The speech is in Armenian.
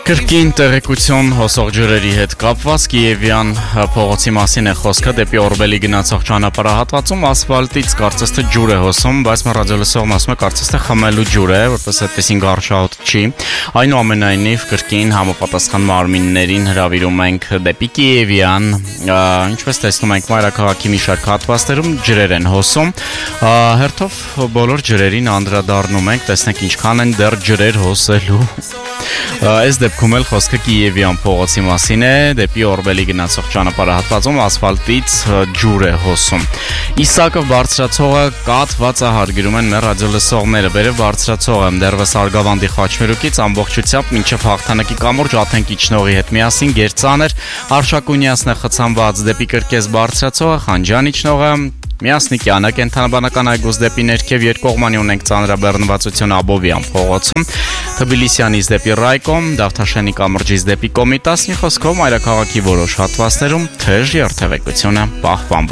Կրկին տեղեկություն հոսող ջրերի հետ կապված Կիևյան փողոցի մասին է խոսքը դեպի Օրբելի գնացող ճանապարհահատվածում ասֆալտից կարծես թե ջուր է հոսում, բայց ռադիոլսողն ասում է կարծես թե խմելու ջուր է, որպես այդպեսին գարշահոտ չի։ Այնուամենայնիվ կրկին համապատասխան մարմիններին հրավիրում ենք դեպի Կիևյան, ինչպես տեսնում ենք մայրաքաղաքի մի շարք հատվածներում ջրեր են հոսում, հերթով բոլոր ջրերին անդրադառնում ենք, տեսնենք ինչքան են դեռ ջրեր հոսելու։ Այս դեպքում էլ խոսքը Կիևյան փողոցի մասին է, դեպի Օրբելի գնացող ճանապարհահատվածում ասֆալտից ջուր է հոսում։ Իսակով բարձրացողը կաթված է հարգիրում են մեր ռադիոլսողները, բերև բարձրացողը դեռևս Արգավանդի խաչմերուկից ամբողջությամբ մինչև հաղթանակի կամուրջ Աթենք իջնողի հետ միասին Գերծաներ, Արշակունյասն է խցանված դեպի Կրկես բարձրացողը, Խանջան իջնողը Միասնիկյանը կենթանաբանական այգուց դեպի ներքև երկկողմանի ունենք ծանրաբեռնվածություն Աբովյան փողոցում, Թբիլիսյանից դեպի Ռայկոմ, Դավթաշենի կամրջից դեպի Կոմիտաս, մի խոսքով մայրաքաղաքի որոշ հատվածներում թեժ երթևեկությունը պահպանվում։